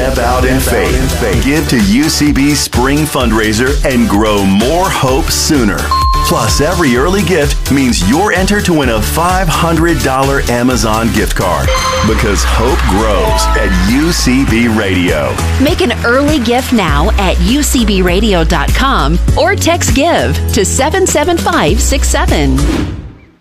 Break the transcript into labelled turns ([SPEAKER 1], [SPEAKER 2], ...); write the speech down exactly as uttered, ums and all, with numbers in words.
[SPEAKER 1] Step out in faith. Give to U C B Spring Fundraiser and grow more hope sooner. Plus, every early gift means you're entered to win a five hundred dollars Amazon gift card. Because hope grows at U C B Radio.
[SPEAKER 2] Make an early gift now at U C B radio dot com or text GIVE to seven seven five six seven.